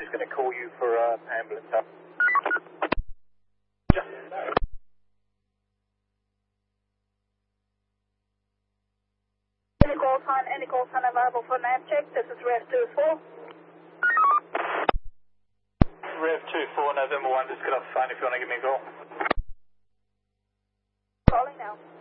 just going to call you for ambulance up. Any call sign available for nav check? This is Rev 24. Rev 24, November 1, just get off the phone if you want to give me a call. Calling now.